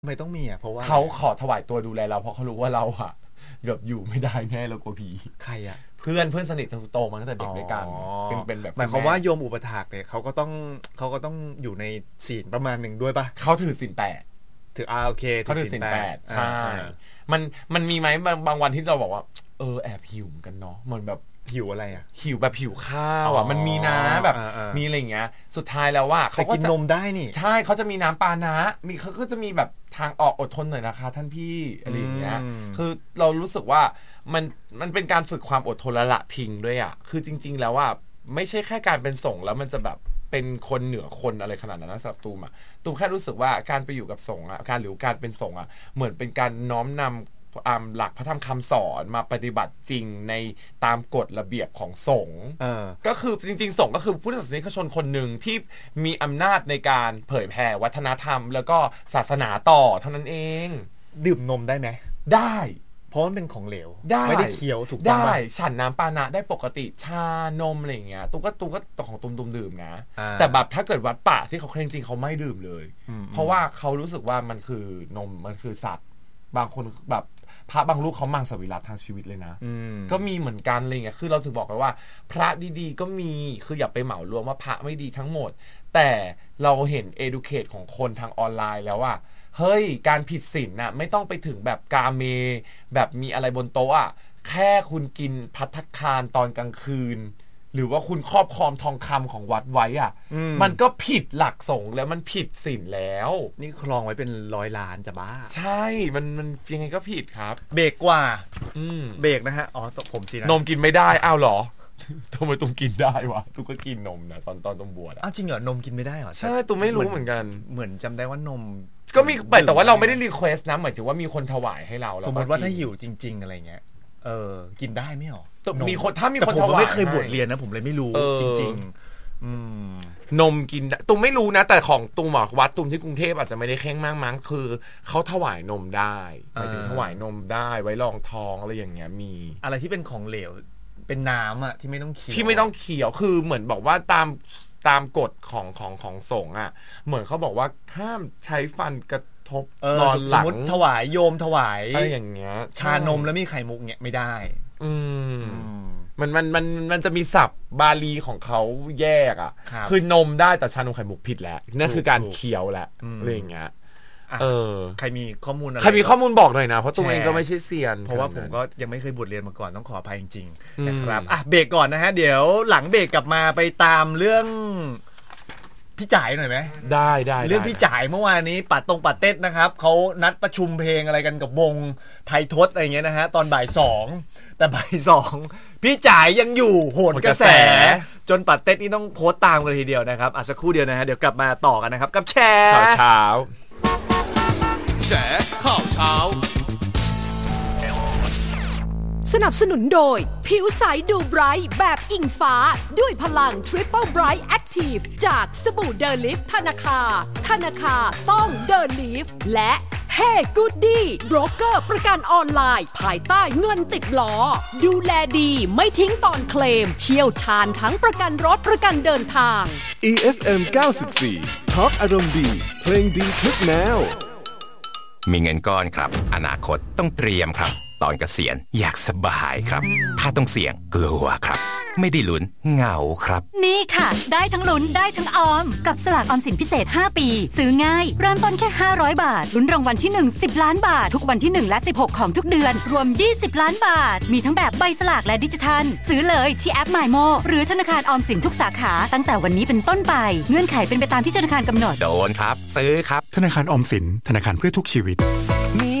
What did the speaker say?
ไม่ต้องมีอ่ะเพราะว่าเขาขอถวายตัวดูแลเราเพราะเขารู้ว่าเราอะแบบอยู่ไม่ได้แน่เรากลัวผีใครอ่ะเพื่อนสนิทโตมาตั้งแต่เด็กด้วยกันเป็นแบบหมายความว่าโยมอุปถากเนี่ยเขาก็ต้องอยู่ในศีลประมาณหนึ่งด้วยป่ะเขาถือศีล8 ถือโอเคเขาถือศีล8ใช่มันมีไหมบางวันที่เราบอกว่าแอบหิวเหมือนกันเนาะเหมือนแบบหิวอะไรอ่ะหิวแบบหิวข้าวอ่ะมันมีนะแบบมีอะไรอย่างเงี้ยสุดท้ายแล้วว่าเขากินนมได้นี่ใช่เขาจะมีน้ำปานะมีเขาก็จะมีแบบทางออกอดทนหน่อยนะคะท่านพี่อะไรอย่างเงี้ยคือเรารู้สึกว่ามันเป็นการฝึกความอดทนและละทิ้งด้วยอ่ะคือจริงๆแล้วว่าไม่ใช่แค่การเป็นสงฆ์แล้วมันจะแบบเป็นคนเหนือคนอะไรขนาดนั้นนะสำหรับตูมอ่ะตูมแค่รู้สึกว่าการไปอยู่กับสงฆ์อ่ะการเป็นสงฆ์อ่ะเหมือนเป็นการน้อมนำหลักพระธรรมคำสอนมาปฏิบัติจริงในตามกฎระเบียบของสงฆ์ก็คือจริงๆสงฆ์ก็คือพุทธศาสนิกชนคนหนึ่งที่มีอำนาจในการเผยแผ่วัฒนธรรมแล้วก็ศาสนาต่อเท่านั้นเองดื่มนมได้ไหมได้เพราะมันเป็นของเหลวไม่ได้เคี้ยวถูกต้องได้ฉันน้ำปานะได้ปกติชานมอะไรอย่างเงี้ยตุ๊กก็ของตุ้มดื่มนะแต่แบบถ้าเกิดวัดป่าที่เขาเคร่งจริงเขาไม่ดื่มเลยเพราะว่าเขารู้สึกว่ามันคือนมมันคือสัตว์บางคนแบบพระบางรูปเขามังสวิรัติทางชีวิตเลยนะก็มีเหมือนกันอะไรเงี้ยคือเราถึงบอกกันว่าพระดีๆก็มีคืออย่าไปเหมารวมว่าพระไม่ดีทั้งหมดแต่เราเห็น educate ของคนทางออนไลน์แล้วว่าเฮ้ยการผิดศีลน่ะไม่ต้องไปถึงแบบกาเมแบบมีอะไรบนโต๊ะอ่ะแค่คุณกินภัตตาคารตอนกลางคืนหรือว่าคุณครอบครองทองคำของวัดไว้อ่ะมันก็ผิดหลักสงฆ์แล้วมันผิดศีลแล้วนี่ครองไว้เป็น100 ล้านจะบ้าใช่มันยังไงก็ผิดครับเบรกกว่าเบรกนะฮะผมสินะนมกินไม่ได้อ้าวเหรอทำไมตุ้มกินได้วะตุ้มก็กินนมนะตอนตุ้มบวชอ้าวจริงเหรอนมกินไม่ได้เหรอใช่ตุ้มไม่รู้เหมือนกันเหมือนจำได้ว่านมก็มีแต่ว่าเราไม่ได้รีเควสนะหมายถึงว่ามีคนถวายให้เราสมมติว่าถ้าหิวจริงๆอะไรเงี้ยกินได้ไหมหรอมีคนถ้ามีคนถวายผมไม่เคยบวชเรียนนะผมเลยไม่รู้จริงๆนมกินตุ้มไม่รู้นะแต่ของตุ้มวัดตุ้มที่กรุงเทพอาจจะไม่ได้เข่งมากมั้งคือเขาถวายนมได้หมายถึงถวายนมได้ไว้รองท้องอะไรอย่างเงี้ยมีอะไรที่เป็นของเหลวเป็นน้ำอ่ะที่ไม่ต้องเคี้ยวคือเหมือนบอกว่าตามกฎของสงฆ์อ่ะเหมือนเขาบอกว่าห้ามใช้ฟันกระทบตอนหลังสมมติถวายโยมถวายอะไรอย่างเงี้ยชานมแล้วมีไข่มุกเงี้ยไม่ได้มันจะมีศัพท์บาลีของเขาแยกอ่ะคือนมได้แต่ชานมไข่มุกผิดแล้วนั่นคือการเคี้ยวแหละอะไรอย่างเงี้ยใครมีข้อมูลอะไรใครมีข้อมูลบอกหน่อยนะเพราะตัวเองก็ไม่ใช่เซียนเพราะว่าผมก็ยังไม่เคยบวชเรียนมาก่อนต้องขออภัยจริงๆนะครับเบรกก่อนนะฮะเดี๋ยวหลังเบรกกลับมาไปตามเรื่องพี่จ่ายหน่อยไหมได้เรื่องพี่จ่ายเมื่อวานนี้ปัดเต้นะครับเขานัดประชุมเพลงอะไรกันกับวงไทยทศอะไรเงี้ยนะฮะตอนบ่าย 2แต่บ่าย 2พี่จ่ายยังอยู่โหนกระแสจนปัดเต้นี่ต้องโพสต์ตามกันทีเดียวนะครับสักครู่เดียวนะฮะเดี๋ยวกลับมาต่อกันนะครับกับแชร์เช้าแฉข่าวเช้าสนับสนุนโดยผิวใสดูไบรท์แบบอิงฟ้าด้วยพลัง Triple Bright Active จากสบู่เดอลิฟธนาคาต้องเดอลิฟและHey Goody โบรกเกอร์ประกันออนไลน์ภายใต้เงินติดล้อดูแลดีไม่ทิ้งตอนเคลมเชี่ยวชาญทั้งประกันรถประกันเดินทาง EFM 94 Talk อารมณ์ดีเพลงดีทุกแนวมีเงินก้อนครับอนาคตต้องเตรียมครับตอนเกษียณอยากสบายครับถ้าต้องเสี่ยงกลัวครับไม่ได้ลุ้นเหงาครับนี่ค่ะได้ทั้งลุ้นได้ทั้งออมกับสลากออมสินพิเศษ5ปีซื้อง่ายเริ่มต้นแค่500บาทลุ้นรางวัลที่1 10ล้านบาททุกวันที่1และ16ของทุกเดือนรวม20ล้านบาทมีทั้งแบบใบสลากและดิจิทัลซื้อเลยที่แอป MyMo หรือธนาคารออมสินทุกสาขาตั้งแต่วันนี้เป็นต้นไปเงื่อนไขเป็นไปตามที่ธนาคารกำหนดโดนครับซื้อครับธนาคารออมสินธนาคารเพื่อทุกชีวิต